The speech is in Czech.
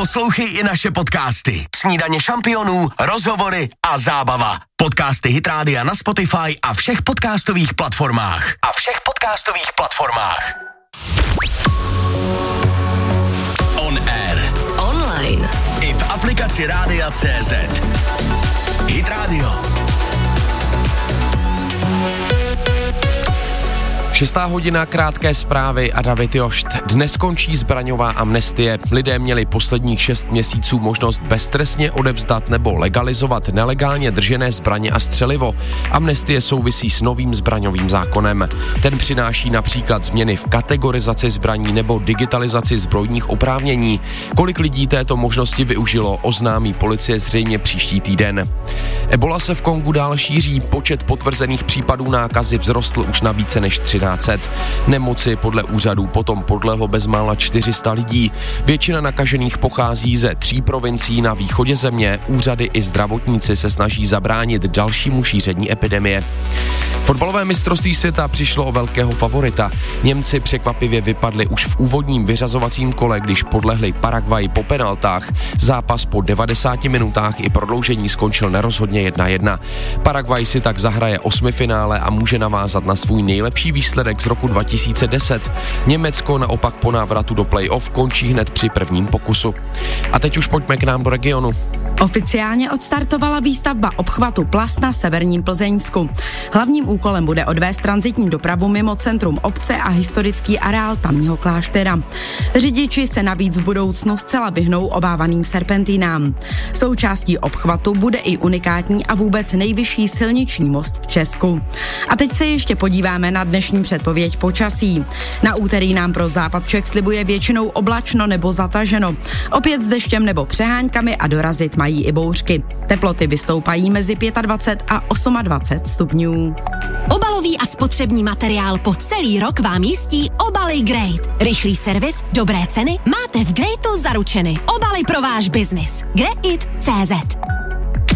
Poslouchej i naše podcasty. Snídaně šampionů, rozhovory a zábava. Podcasty Hit Rádia na Spotify a všech podcastových platformách. On air. Online. I v aplikaci Rádia.cz. Hit Radio. 6. hodina, krátké zprávy a David Jošt. Dnes končí zbraňová amnestie. Lidé měli posledních 6 měsíců možnost beztrestně odevzdat nebo legalizovat nelegálně držené zbraně a střelivo. Amnestie souvisí s novým zbraňovým zákonem. Ten přináší například změny v kategorizaci zbraní nebo digitalizaci zbrojních oprávnění. Kolik lidí této možnosti využilo, oznámí policie zřejmě příští týden. Ebola se v Kongu dál šíří, počet potvrzených případů nákazy vzrostl už na více než 1300. Nemoci podle úřadů potom podlehlo bezmála 400 lidí. Většina nakažených pochází ze 3 provincií na východě země. Úřady i zdravotníci se snaží zabránit dalšímu šíření epidemie. Fotbalové mistrovství světa přišlo o velkého favorita. Němci překvapivě vypadli už v úvodním vyřazovacím kole, když podlehli Paraguayi po penaltách. Zápas po 90 minutách i prodloužení skončil nerozhodně 1-1. Paraguay si tak zahraje 8. finále a může navázat na svůj nejlepší výsledek z roku 2010. Německo naopak po návratu do play-off končí hned při prvním pokusu. A teď už pojďme k nám do regionu. Oficiálně odstartovala výstavba obchvatu Plas na severním Plzeňsku. Hlavním úkolem bude odvést tranzitní dopravu mimo centrum obce a historický areál tamního kláštera. Řidiči se navíc v budoucnu zcela vyhnou obávaným serpentinám. Součástí obchvatu bude i unikátní a vůbec nejvyšší silniční most v Česku. A teď se ještě podíváme na dnešní předpověď počasí. Na úterý nám pro západ Čech slibuje většinou oblačno nebo zataženo. Opět s deštěm nebo přeháňkami a dorazit mají i bouřky. Teploty vystoupají mezi 25 a 28 stupňů. Obalový a spotřební materiál po celý rok vám jistí Obaly Great. Rychlý servis, dobré ceny, máte v Greatu zaručeny. Obaly pro váš biznis. Greit.cz